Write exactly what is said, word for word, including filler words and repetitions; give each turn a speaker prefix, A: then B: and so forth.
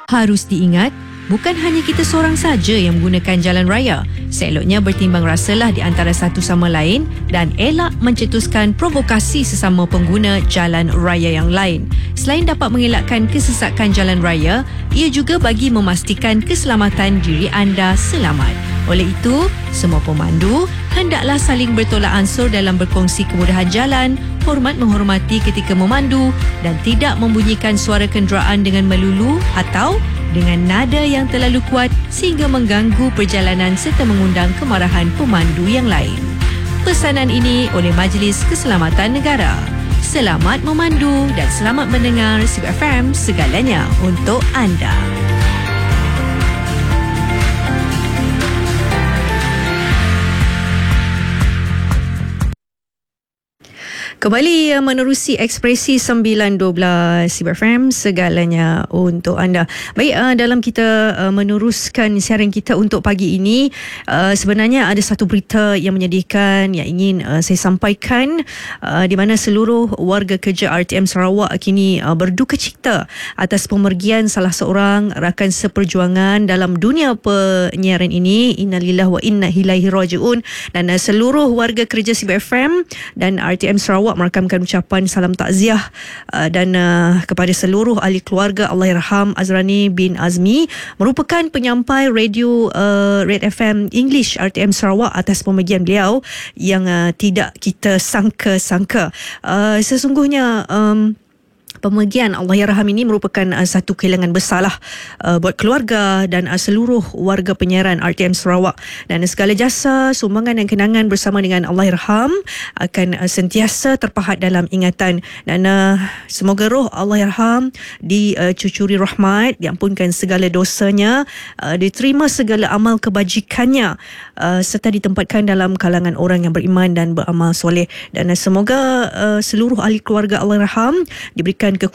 A: Harus diingat, bukan hanya kita seorang saja yang menggunakan jalan raya. Seeloknya bertimbang rasalah di antara satu sama lain dan elak mencetuskan provokasi sesama pengguna jalan raya yang lain. Selain dapat mengelakkan kesesakan jalan raya, ia juga bagi memastikan keselamatan diri anda selamat. Oleh itu, semua pemandu hendaklah saling bertolak ansur dalam berkongsi kemudahan jalan, hormat menghormati ketika memandu dan tidak membunyikan suara kenderaan dengan melulu atau dengan nada yang terlalu kuat sehingga mengganggu perjalanan serta mengundang kemarahan pemandu yang lain. Pesanan ini oleh Majlis Keselamatan Negara. Selamat memandu dan selamat mendengar Sib F M, segalanya untuk anda. Kembali uh, menerusi Ekspresi sembilan dua belas Sib F M, segalanya untuk anda. Baik, uh, dalam kita uh, meneruskan siaran kita untuk pagi ini, uh, sebenarnya ada satu berita yang menyedihkan yang ingin uh, saya sampaikan, uh, di mana seluruh warga kerja R T M Sarawak kini uh, berduka cita atas pemergian salah seorang rakan seperjuangan dalam dunia penyiaran ini. Innalillah wa inna ilaihi rajiun. Dan uh, seluruh warga kerja Sib F M dan R T M Sarawak merakamkan ucapan salam takziah uh, dan uh, kepada seluruh ahli keluarga Allahyarham Azrani bin Azmi, merupakan penyampai radio uh, Red F M English R T M Sarawak, atas pemergian beliau yang uh, tidak kita sangka-sangka. Uh, sesungguhnya um, pemergian Allahyarham ini merupakan uh, satu kehilangan besarlah uh, buat keluarga dan uh, seluruh warga penyiaran R T M Sarawak, dan segala jasa, sumbangan dan kenangan bersama dengan Allahyarham akan uh, sentiasa terpahat dalam ingatan, dan uh, semoga roh Allahyarham dicucuri uh, rahmat, diampunkan segala dosanya, uh, diterima segala amal kebajikannya, uh, serta ditempatkan dalam kalangan orang yang beriman dan beramal soleh, dan uh, semoga uh, seluruh ahli keluarga Allahyarham diberikan